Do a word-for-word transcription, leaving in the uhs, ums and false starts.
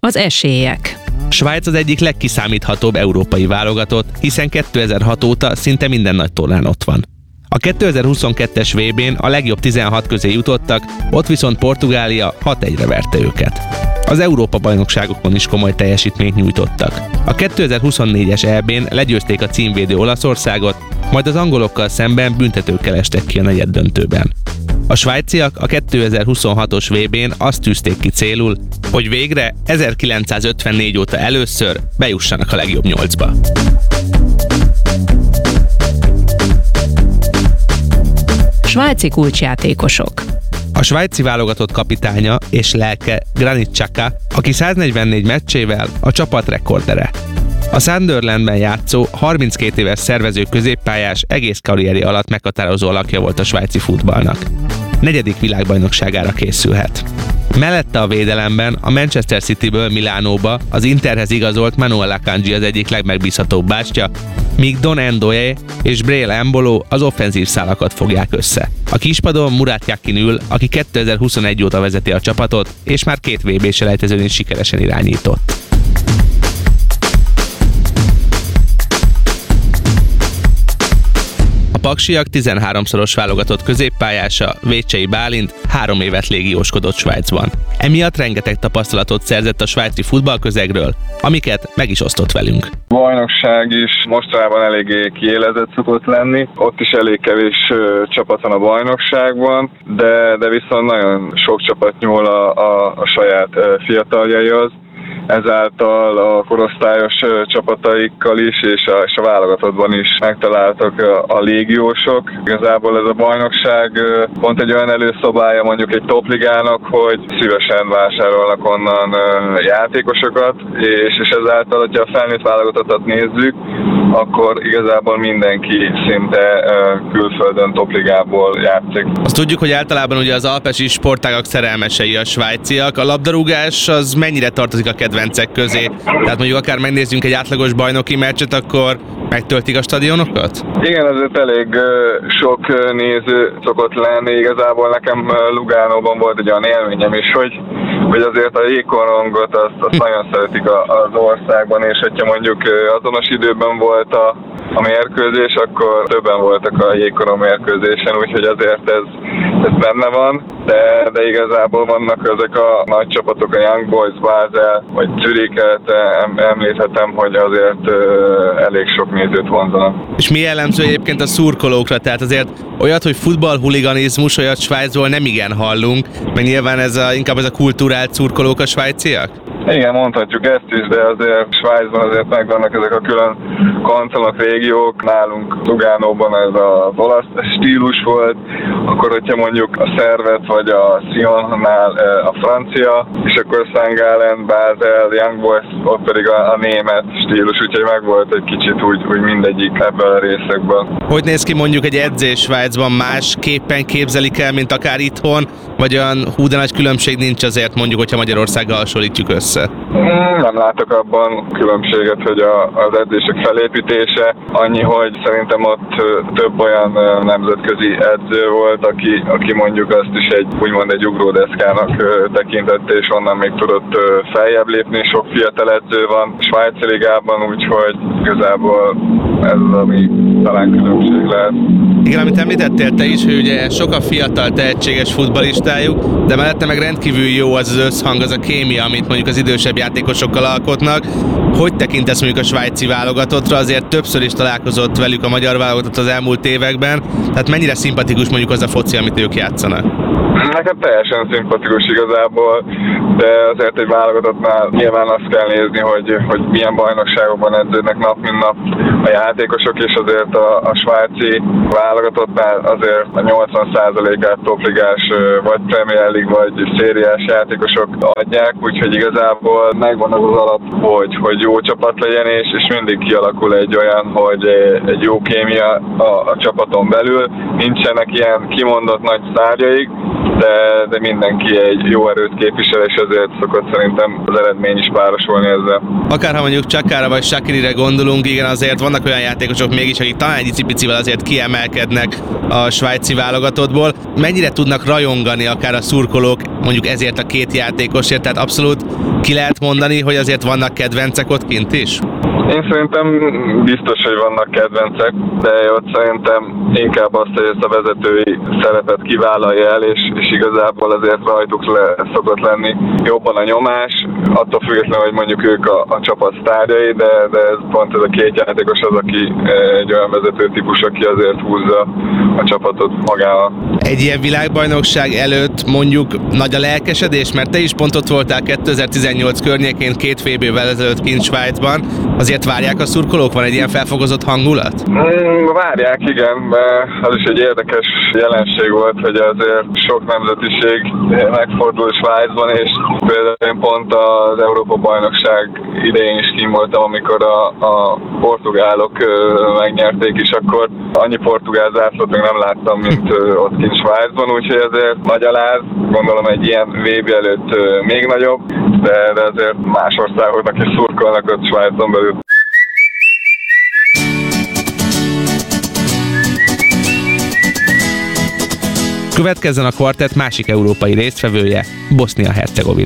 Az esélyek. Svájc az egyik legkiszámíthatóbb európai válogatott, hiszen kétezer-hat óta szinte minden nagy tornán ott van. A kétezer-huszonkettes vé bén a legjobb tizenhat közé jutottak, ott viszont Portugália hat egyre verte őket. Az Európa-bajnokságokon is komoly teljesítményt nyújtottak. A kétezer-huszonnégyes é bén legyőzték a címvédő Olaszországot, majd az angolokkal szemben büntetőkkel estek ki a negyeddöntőben. A svájciak a kétezer-huszonhatos vé bén azt tűzték ki célul, hogy végre ezerkilencszázötvennégy óta először bejussanak a legjobb nyolcba. Svájci kulcsjátékosok. A svájci válogatott kapitánya és lelke Granit Xhaka, aki száznegyvennégy meccsével a csapat rekordere. A Sunderlandben játszó, harminckét éves szervező középpályás egész karrierje alatt meghatározó alakja volt a svájci futballnak. Negyedik világbajnokságára készülhet. Mellette a védelemben a Manchester Cityből Milánóba az Interhez igazolt Manuel Akanji az egyik legmegbízhatóbb bástya, míg Don Ndoye és Breel Embolo az offenzív szálakat fogják össze. A kispadon Murat Yakin ül, aki kétezer-huszonegy óta vezeti a csapatot, és már két vé bé-selejtezőn is sikeresen irányított. A paksiak tizenháromszoros válogatott középpályása, Vécsei Bálint három évet légióskodott Svájcban. Emiatt rengeteg tapasztalatot szerzett a svájci futballközegről, amiket meg is osztott velünk. A bajnokság is mostanában eléggé kiélezett szokott lenni, ott is elég kevés uh, csapat van a bajnokságban, de, de viszont nagyon sok csapat nyúl a, a, a saját uh, fiataljaihoz. Ezáltal a korosztályos csapataikkal is és a, és a válogatottban is megtaláltak a, a légiósok. Igazából ez a bajnokság pont egy olyan előszobája mondjuk egy topligának, hogy szívesen vásárolnak onnan játékosokat, és, és ezáltal, hogyha a felnőtt válogatottat nézzük, akkor igazából mindenki szinte külföldön topligából játszik. Azt tudjuk, hogy általában ugye az alpesi sportágak szerelmesei a svájciak. A labdarúgás az mennyire tartozik a kedvencek közé? Tehát mondjuk akár megnézzünk egy átlagos bajnoki meccset, akkor megtöltik a stadionokat? Igen, azért elég sok néző szokott lenni. Igazából nekem Lugánóban volt egy olyan élményem is, hogy, hogy azért a jégkorongot azt, azt nagyon szeretik az országban, és hogyha mondjuk azonos időben volt a, a mérkőzés, akkor többen voltak a jégkoron mérkőzésen, úgyhogy azért ez, ez benne van, de, de igazából vannak ezek a nagy csapatok, a Young Boys, Basel, vagy Züriket említhetem, hogy azért elég sok nézőt vonzanak. És mi jellemző egyébként a szurkolókra? Tehát azért olyat, hogy futballhuliganizmus, olyat Svájcból nem igen hallunk, mert nyilván ez a, inkább ez a kulturált szurkolók a svájciak? Igen, mondhatjuk ezt is, de azért Svájcban azért megvannak ezek a külön kantonok, régiók. Nálunk Lugánóban ez az olasz stílus volt, akkor hogyha mondjuk a Servet vagy a Sionnál a francia, és akkor Sankt Gallen, Basel, Young Boys, ott pedig a, a német stílus, úgyhogy megvolt egy kicsit úgy, úgy mindegyik ebből a részekből. Hogy néz ki mondjuk egy edzés Svájcban, másképpen képzelik el, mint akár itthon, vagy olyan hú de nagy különbség nincs azért mondjuk, hogyha Magyarországgal hasonlítjuk össze? Nem látok abban különbséget, hogy a, az edzések felépítése. Annyi, hogy szerintem ott több olyan nemzetközi edző volt, aki, aki mondjuk azt is egy úgymond egy ugródeszkának tekintette, és onnan még tudott feljebb lépni. Sok fiatal edző van Svájci ligában, úgyhogy igazából ez az, ami talán különbség lehet. Igen, amit említettél te is, hogy ugye sok a fiatal, tehetséges futballistájuk, de mellette meg rendkívül jó az az összhang, az a kémia, amit mondjuk az idősebb játékosokkal alkotnak. Hogy tekintesz mondjuk a svájci válogatottra? Azért többször is találkozott velük a magyar válogatott az elmúlt években, tehát mennyire szimpatikus mondjuk az a foci, amit ők játszanak? Nekem teljesen szimpatikus igazából, de azért egy válogatottnál nyilván azt kell nézni, hogy, hogy milyen bajnokságokban edződnek nap mint nap a játékosok, és azért a, a svájci válogatottnál azért a nyolcvan százalékát topligás vagy Premier League vagy szériás játékosok adják, úgyhogy igazából megvan az az alap, hogy, hogy jó csapat legyen, és, és mindig kialakul egy olyan, hogy egy jó kémia a, a csapaton belül, nincsenek ilyen kimondott nagy sztárjaik, de, de mindenki egy jó erőt képvisel, és ezért szokott szerintem az eredmény is párosulni ezzel. Akárha mondjuk Xhakára vagy Shaqirire gondolunk, igen, azért vannak olyan játékosok mégis, akik talán egy icipicivel azért kiemelkednek a svájci válogatottból. Mennyire tudnak rajongani akár a szurkolók mondjuk ezért a két játékosért, tehát abszolút Ki lehet mondani, hogy azért vannak kedvencek ott kint is? Én szerintem biztos, hogy vannak kedvencek, de ott szerintem inkább azt, hogy ezt a vezetői szerepet kivállalja el, és, és igazából azért rajtuk le, szokott lenni jobban a nyomás, attól függetlenül, hogy mondjuk ők a, a csapat sztárjai, de, de ez pont ez a két játékos az, aki egy olyan vezető típus, aki azért húzza a csapatot magával. Egy ilyen világbajnokság előtt mondjuk nagy a lelkesedés, mert te is pont ott voltál kétezer-tizennyolc környékén két fél évvel ezelőtt kint Svájcban. Azért várják a szurkolók? Van egy ilyen felfogozott hangulat? Mm, várják, igen. Az is egy érdekes jelenség volt, hogy azért sok nemzetiség megfordul Svájcban, és például én pont az Európa-bajnokság idején is kint voltam, amikor a, a portugálok megnyerték, és akkor annyi portugál zászlót még nem láttam, mint ott kint Svájcban, úgyhogy azért nagy a láz, gondolom egy ilyen vé bé előtt még nagyobb, de, de azért más országoknak is szurkolnak ott Svájcon belül. Következzen a kvartett másik európai résztvevője, Bosznia-Hercegovina.